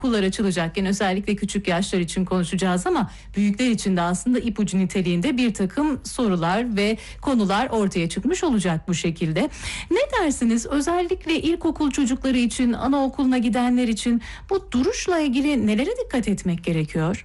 okullar açılacakken özellikle küçük yaşlar için konuşacağız ama büyükler için de aslında ipucu niteliğinde bir takım sorular ve konular ortaya çıkmış olacak bu şekilde. Ne dersiniz? Özellikle ilkokul çocukları için, anaokuluna gidenler için bu duruşla ilgili nelere dikkat etmek gerekiyor?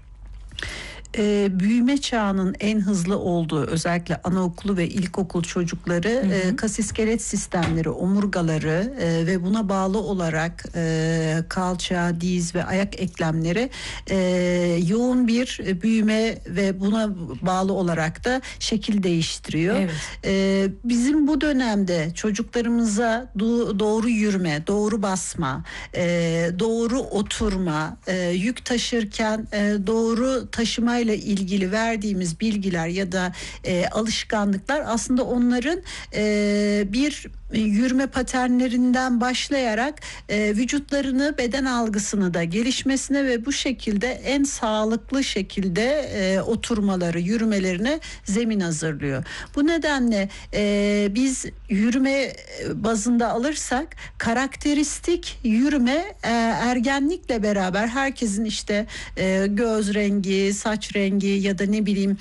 Büyüme çağının en hızlı olduğu özellikle anaokulu ve ilkokul çocukları kas iskelet sistemleri, omurgaları ve buna bağlı olarak kalça, diz ve ayak eklemleri yoğun bir büyüme ve buna bağlı olarak da şekil değiştiriyor. Evet. Bizim bu dönemde çocuklarımıza doğru yürüme, doğru basma, doğru oturma, yük taşırken doğru taşımayla ilgili verdiğimiz bilgiler ya da alışkanlıklar aslında onların bir yürüme paternlerinden başlayarak vücutlarını, beden algısını da gelişmesine ve bu şekilde en sağlıklı şekilde oturmaları, yürümelerine zemin hazırlıyor. Bu nedenle biz yürüme bazında alırsak karakteristik yürüme ergenlikle beraber herkesin işte göz rengi, saç rengi ya da ne bileyim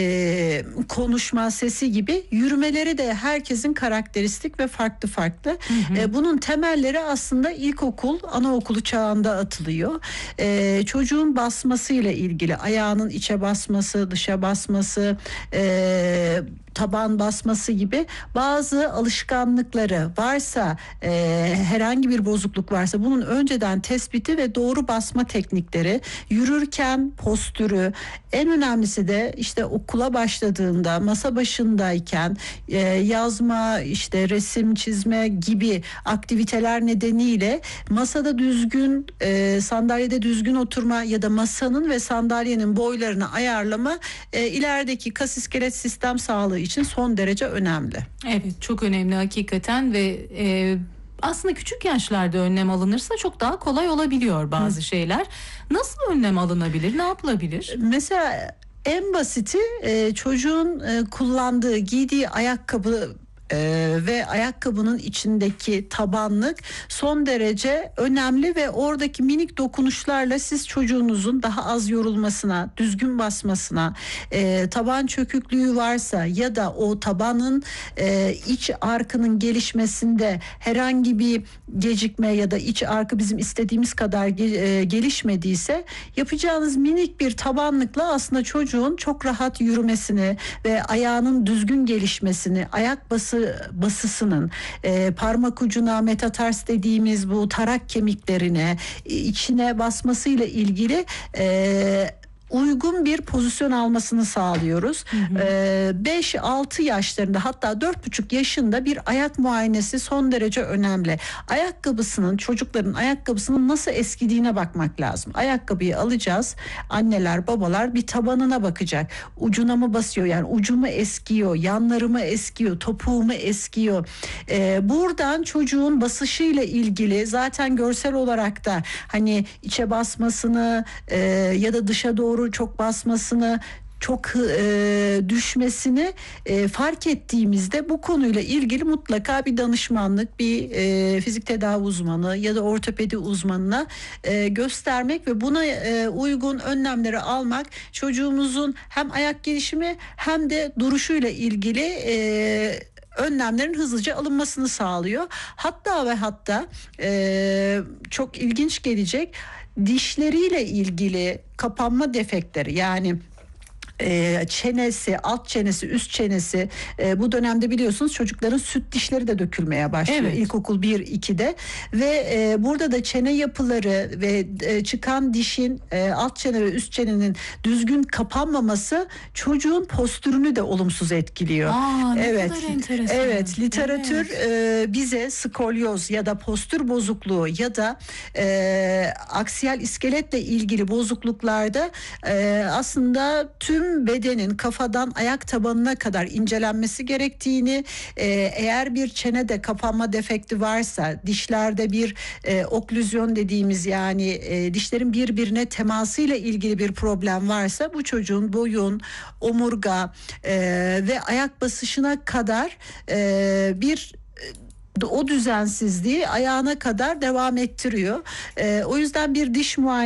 konuşma sesi gibi yürümeleri de herkesin karakteristik ve farklı. Bunun temelleri aslında ilkokul, anaokulu çağında atılıyor. Çocuğun basmasıyla ilgili ayağının içe basması, dışa basması, taban basması gibi bazı alışkanlıkları varsa, herhangi bir bozukluk varsa bunun önceden tespiti ve doğru basma teknikleri, yürürken postürü, en önemlisi de işte okula başladığında, masa başındayken yazma, işte resim çizme gibi aktiviteler nedeniyle masada düzgün, sandalyede düzgün oturma ya da masanın ve sandalyenin boylarını ayarlama ilerideki kas iskelet sistem sağlığı için son derece önemli. Evet, çok önemli hakikaten ve aslında küçük yaşlarda önlem alınırsa çok daha kolay olabiliyor bazı şeyler. Nasıl önlem alınabilir? Ne yapılabilir? Mesela en basiti çocuğun kullandığı, giydiği ayakkabı ve ayakkabının içindeki tabanlık son derece önemli ve oradaki minik dokunuşlarla siz çocuğunuzun daha az yorulmasına, düzgün basmasına, taban çöküklüğü varsa ya da o tabanın iç arkının gelişmesinde herhangi bir gecikme ya da iç arkı bizim istediğimiz kadar gelişmediyse yapacağınız minik bir tabanlıkla aslında çocuğun çok rahat yürümesini ve ayağının düzgün gelişmesini, ayak basısının parmak ucuna metatars dediğimiz bu tarak kemiklerine içine basmasıyla ilgili uygun bir pozisyon almasını sağlıyoruz. 5-6 yaşlarında hatta 4,5 yaşında bir ayak muayenesi son derece önemli. Çocukların ayakkabısının nasıl eskidiğine bakmak lazım. Ayakkabıyı alacağız. Anneler, babalar bir tabanına bakacak. Ucuna mı basıyor? Yani ucu mu eskiyor? Yanları mı eskiyor? Topuğu mu eskiyor? Buradan çocuğun basışıyla ilgili zaten görsel olarak da hani içe basmasını ya da dışa doğru çok basmasını, çok düşmesini fark ettiğimizde bu konuyla ilgili mutlaka bir danışmanlık, bir fizik tedavi uzmanı ya da ortopedi uzmanına göstermek ve buna uygun önlemleri almak çocuğumuzun hem ayak gelişimi hem de duruşuyla ilgili önlemlerin hızlıca alınmasını sağlıyor. Hatta çok ilginç gelecek, dişleriyle ilgili kapanma defektleri, yani çenesi, alt çenesi, üst çenesi, bu dönemde biliyorsunuz çocukların süt dişleri de dökülmeye başlıyor. Evet. İlkokul 1-2'de ve burada da çene yapıları ve çıkan dişin alt çene ve üst çenenin düzgün kapanmaması çocuğun postürünü de olumsuz etkiliyor. Ne kadar enteresan. Evet, literatür bize skolyoz ya da postür bozukluğu ya da aksiyal iskeletle ilgili bozukluklarda aslında tüm bedenin kafadan ayak tabanına kadar incelenmesi gerektiğini, eğer bir çenede kapanma defekti varsa, dişlerde bir oklüzyon dediğimiz, yani dişlerin birbirine temasıyla ilgili bir problem varsa bu çocuğun boyun, omurga ve ayak basışına kadar o düzensizliği ayağına kadar devam ettiriyor. O yüzden bir diş muayenesi